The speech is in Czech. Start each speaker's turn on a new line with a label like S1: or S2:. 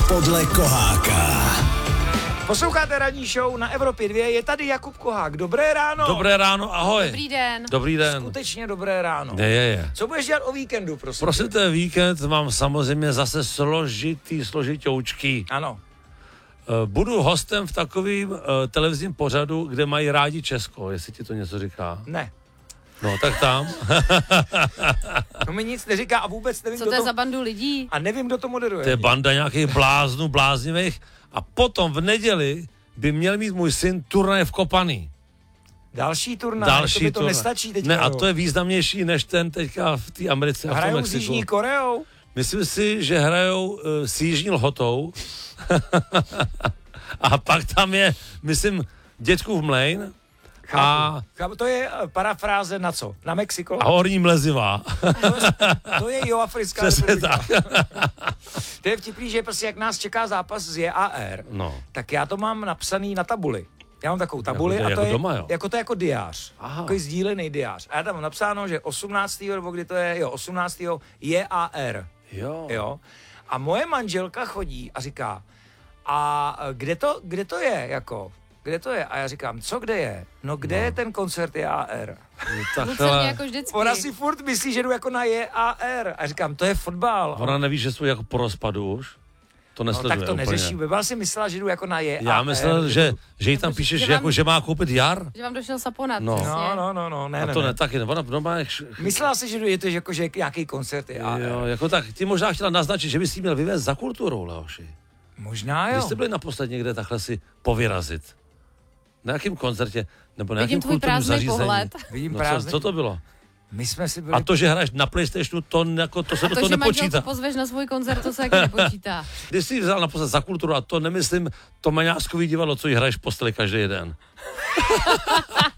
S1: podle Koháka.
S2: Posloucháte ranní show na Evropě 2, je tady Jakub Kohák. Dobré ráno.
S3: Dobré ráno, ahoj.
S4: Dobrý den.
S3: Dobrý den.
S2: Skutečně dobré ráno.
S3: Je.
S2: Co budeš dělat o víkendu, prosím?
S3: Prosím tě, víkend mám samozřejmě zase složitoučký.
S2: Ano.
S3: Budu hostem v takovým televizním pořadu, kde mají rádi Česko, jestli ti to něco říká.
S2: Ne.
S3: No, tak tam.
S2: To mi nic neříká a vůbec nevím,
S4: Co
S2: kdo
S4: to je za bandu lidí?
S2: A nevím, kdo to moderuje.
S3: To je banda nějakých bláznivých. A potom v neděli by měl mít můj syn turnaj v Kopaný.
S2: Další turnaj, to by to nestačí teď.
S3: Ne, a to je významnější než ten teďka v té Americe.
S2: Hrajou s Jižní Koreou?
S3: Myslím si, že hrajou s Jižní Lhotou. A pak tam je, myslím, Dětkův Mlejn.
S2: Chápu. To je parafráze na co? Na Mexiko?
S3: A Horní Mlezivá.
S2: To je Jihoafrická republika. To je vtipný, že prostě jak nás čeká zápas z JAR, tak já to mám napsaný na tabuli. Já mám takovou tabuli a to je
S3: doma,
S2: jako to je jako diář. Takový sdílený diář. A já tam mám napsáno, že 18. nebo kdy to je, 18. JAR. Jo. A moje manželka chodí a říká, a kde to je, jako? Kde to je? A já říkám, co kde je? No kde je ten koncert JAR?
S4: Jako vždycky.
S2: Ona si furt myslí, že jdu jako na JAR. A říkám, to je fotbal.
S3: Ona neví, že jsou jako po rozpadu už? To nesleduje
S2: tak to
S3: úplně.
S2: neřeší. Byla si myslela, že jdu jako na JAR.
S3: Já myslel, že jí tam píšeš, že má koupit jar?
S4: Že vám došel saponat.
S2: No, ne.
S3: A to ne taky.
S2: Myslela si, že je to jako, že nějaký koncert JAR.
S3: Jo, jako tak, ty možná chtěla naznačit, že bys jí měl vyvést za kulturou, Leoši.
S2: Možná jo.
S3: Vy jste byli naposled někde takhle si povyrazit. Na jakém koncertě? Nebo na jakém kulturním zařízení?
S4: Pohled.
S2: Vidím
S3: no
S2: prázdný.
S3: Co to bylo?
S2: My jsme si byli...
S3: A to, že hraješ na PlayStationu, to se do toho nepočítá.
S4: To pozveš na svůj koncert, to se taky nepočítá.
S3: Když jsi vzal naposled za kulturu, a to nemyslím to maňáskový divadlo, co jí hraješ v posteli každý den.